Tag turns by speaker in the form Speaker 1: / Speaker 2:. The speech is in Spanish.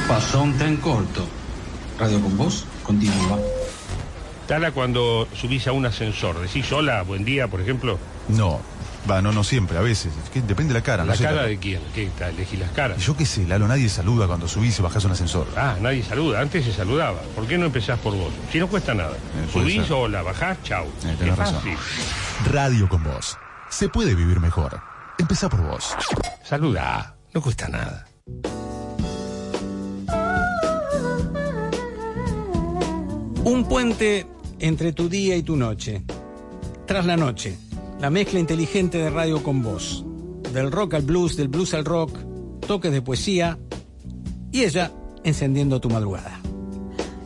Speaker 1: Pasó un tren corto. Radio con Vos continúa.
Speaker 2: Tala, cuando subís a un ascensor, ¿decís hola, buen día, por ejemplo?
Speaker 3: No, no siempre, a veces. Es que depende de la cara.
Speaker 2: ¿La
Speaker 3: no sé
Speaker 2: cara de quién? ¿Qué tal? ¿Elegís las caras?
Speaker 3: Yo qué sé, Lalo, nadie saluda cuando subís y bajás un ascensor.
Speaker 2: Ah, nadie saluda. Antes se saludaba. ¿Por qué no empezás por vos? Si no cuesta nada. Subís,
Speaker 3: ser.
Speaker 2: hola, bajás, chau.
Speaker 3: Tenés
Speaker 2: Es
Speaker 3: razón.
Speaker 2: fácil.
Speaker 3: Radio con Vos. Se puede vivir mejor. Empezá por vos.
Speaker 2: Saludá. No cuesta nada.
Speaker 4: Un puente entre tu día y tu noche. Tras la noche, la mezcla inteligente de Radio con Vos. Del rock al blues, del blues al rock, toques de poesía y ella encendiendo tu madrugada.